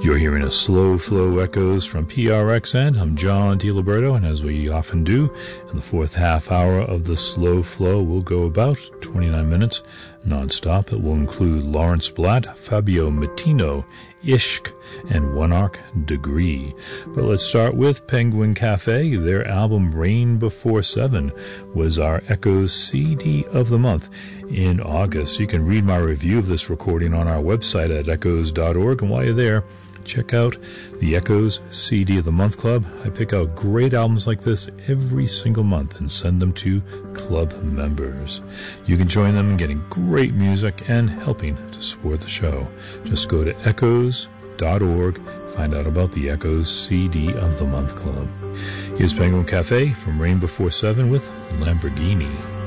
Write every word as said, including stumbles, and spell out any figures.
You're hearing a Slow Flow Echoes from P R X N. I'm John DiLiberto, and as we often do, in the fourth half hour of the Slow Flow, we'll go about twenty-nine minutes non-stop. It will include Lawrence Blatt, Fabio Matino, Ishq, and One Arc Degree. But let's start with Penguin Cafe. Their album Rain Before Seven was our Echoes C D of the month in August. You can read my review of this recording on our website at echoes dot org, and while you're there, check out the Echoes C D of the Month Club. I pick out great albums like this every single month and send them to club members. You can join them in getting great music and helping to support the show. Just go to echoes dot org, find out about the Echoes C D of the Month Club. Here's Penguin Cafe from Rain Before Seven with Lamborghini.